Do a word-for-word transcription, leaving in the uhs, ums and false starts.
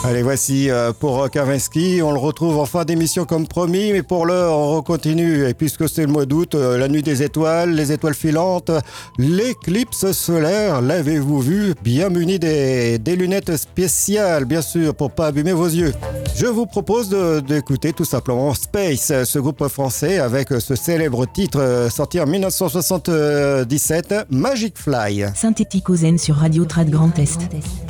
Allez, voici euh, pour Kavinsky. On le retrouve en fin d'émission comme promis, mais pour l'heure, on continue. Et puisque c'est le mois d'août, euh, la nuit des étoiles, les étoiles filantes, l'éclipse solaire, l'avez-vous vu? Bien muni des, des lunettes spéciales, bien sûr, pour pas abîmer vos yeux. Je vous propose de, d'écouter tout simplement Space, ce groupe français avec ce célèbre titre euh, sorti en dix-neuf cent soixante-dix-sept, Magic Fly. Synthétique au Zen sur Radio Trad Grand Est.